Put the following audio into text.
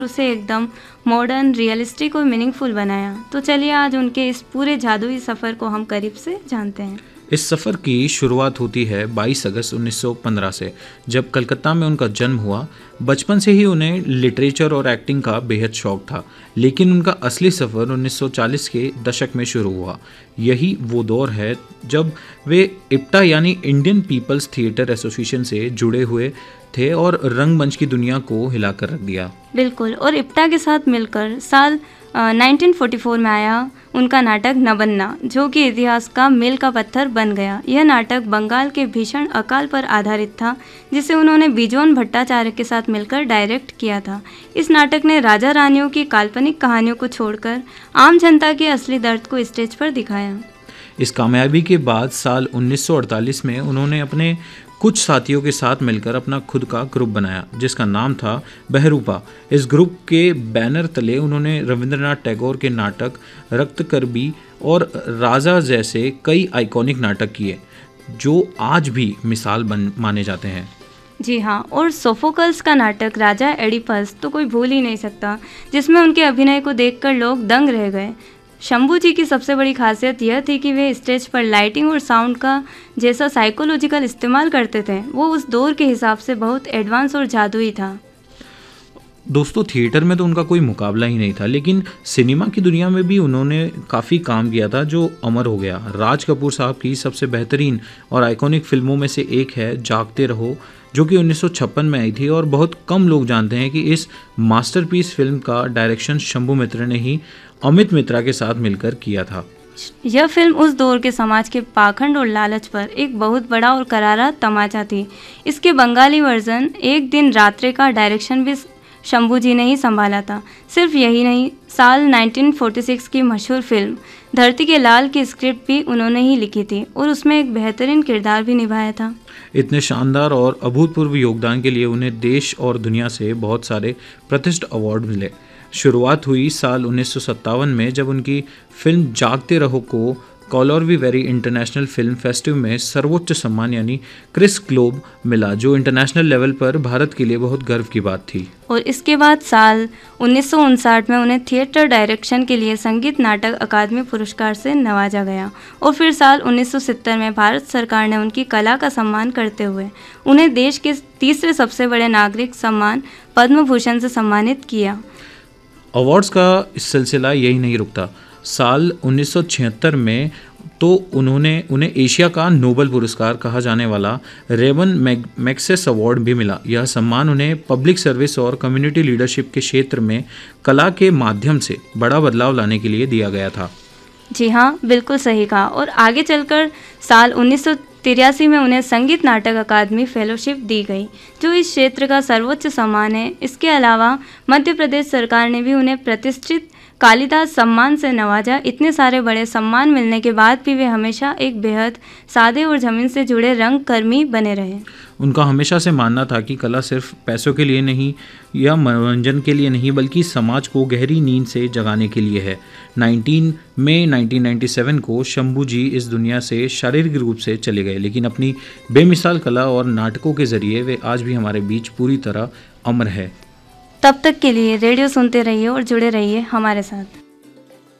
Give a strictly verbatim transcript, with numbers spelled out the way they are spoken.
उसे एकदम modern, realistic और मीनिंगफुल बनाया। तो चलिए आज उनके इस पूरे जादुई सफ़र को हम करीब से जानते हैं। इस सफ़र की शुरुआत होती है बाईस अगस्त उन्नीस सौ पंद्रह से, जब कलकत्ता में उनका जन्म हुआ। बचपन से ही उन्हें लिटरेचर और एक्टिंग का बेहद शौक था, लेकिन उनका असली सफ़र उन्नीस सौ चालीस के दशक में शुरू हुआ। यही वो दौर है जब वे इप्टा यानी इंडियन पीपल्स थिएटर एसोसिएशन से जुड़े हुए थे और रंगमंच की दुनिया को हिलाकर रख दिया। बिल्कुल, और इप्टा के साथ मिलकर साल उन्नीस सौ चौवालीस में आया उनका नाटक नबन्ना, जो कि इतिहास का मील का पत्थर बन गया। यह नाटक बंगाल के भीषण अकाल पर आधारित था, जिसे उन्होंने बिजोन भट्टाचार्य के साथ मिलकर डायरेक्ट किया था। इस नाटक ने राजा रानियों की काल्पनिक कहानियों को छोड़कर आम जनता के असली दर्द को स्टेज पर दिखाया। इस कामयाबी के बाद साल उन्नीस सौ अड़तालीस में उन्होंने अपने कुछ साथियों के साथ मिलकर अपना खुद का ग्रुप बनाया, जिसका नाम था बहरूपा। इस ग्रुप के बैनर तले उन्होंने रविंद्रनाथ टैगोर के नाटक रक्तकरबी और राजा जैसे कई आइकॉनिक नाटक किए, जो आज भी मिसाल बन माने जाते हैं। जी हाँ, और सोफोकल्स का नाटक राजा एडिपस तो कोई भूल ही नहीं सकता, जिसमें उनके अभिनय को देखकर लोग दंग रह गए। शंभू जी की सबसे बड़ी खासियत यह थी कि वे स्टेज पर लाइटिंग और साउंड का जैसा साइकोलॉजिकल इस्तेमाल करते थे, वो उस दौर के हिसाब से बहुत एडवांस और जादुई था। दोस्तों, थिएटर में तो उनका कोई मुकाबला ही नहीं था, लेकिन सिनेमा की दुनिया में भी उन्होंने काफ़ी काम किया था जो अमर हो गया। राज कपूर साहब की सबसे बेहतरीन और आइकॉनिक फिल्मों में से एक है जागते रहो, जो कि उन्नीस सौ छप्पन में आई थी, और बहुत कम लोग जानते हैं कि इस मास्टरपीस फिल्म का डायरेक्शन शंभू मित्रा ने ही अमित मित्रा के साथ मिलकर किया था। यह फिल्म उस दौर के समाज के पाखंड और लालच पर एक बहुत बड़ा और करारा तमाचा थी। इसके बंगाली वर्जन एक दिन रात्रे का डायरेक्शन भी शंभू जी ने ही संभाला था। सिर्फ यही नहीं, साल उन्नीस सौ छियालीस की मशहूर फिल्म धरती के लाल की स्क्रिप्ट भी उन्होंने ही लिखी थी और उसमें एक बेहतरीन किरदार भी निभाया था। इतने शानदार और अभूतपूर्व योगदान के लिए उन्हें देश और दुनिया से बहुत सारे प्रतिष्ठित अवार्ड मिले। शुरुआत हुई साल उन्नीस सौ सत्तावन में, जब उनकी फिल्म जागते रहो को कॉलोरवी वेरी इंटरनेशनल फिल्म फेस्टिवल में सर्वोच्च सम्मान यानी क्रिस ग्लोब मिला, जो इंटरनेशनल लेवल पर भारत के लिए बहुत गर्व की बात थी। और इसके बाद साल उन्नीस सौ उनसठ में उन्हें थिएटर डायरेक्शन के लिए संगीत नाटक अकादमी पुरस्कार से नवाजा गया, और फिर साल उन्नीस सौ सत्तर में भारत सरकार ने उनकी कला का सम्मान करते हुए उन्हें देश के तीसरे सबसे बड़े नागरिक सम्मान पद्म भूषण से सम्मानित किया। अवार्ड्स का इस सिलसिला यही नहीं रुकता। साल उन्नीस सौ छिहत्तर में तो उन्होंने उन्हें एशिया का नोबेल पुरस्कार कहा जाने वाला रेवन मैग्सेस अवार्ड भी मिला। यह सम्मान उन्हें पब्लिक सर्विस और कम्युनिटी लीडरशिप के क्षेत्र में कला के माध्यम से बड़ा बदलाव लाने के लिए दिया गया था। जी हाँ, बिल्कुल सही कहा। और आगे चलकर साल उन्नीस सौ तिरासी में उन्हें संगीत नाटक अकादमी फेलोशिप दी गई, जो इस क्षेत्र का सर्वोच्च सम्मान है। इसके अलावा मध्य प्रदेश सरकार ने भी उन्हें प्रतिष्ठित कालिदास सम्मान से नवाजा। इतने सारे बड़े सम्मान मिलने के बाद भी वे हमेशा एक बेहद सादे और ज़मीन से जुड़े रंगकर्मी बने रहे। उनका हमेशा से मानना था कि कला सिर्फ पैसों के लिए नहीं या मनोरंजन के लिए नहीं, बल्कि समाज को गहरी नींद से जगाने के लिए है। उन्नीस मई उन्नीस सौ सत्तानवे को शंभू जी इस दुनिया से शारीरिक रूप से चले गए, लेकिन अपनी बेमिसाल कला और नाटकों के जरिए वे आज भी हमारे बीच पूरी तरह अमर है। तब तक के लिए रेडियो सुनते रहिए और जुड़े रहिए हमारे साथ।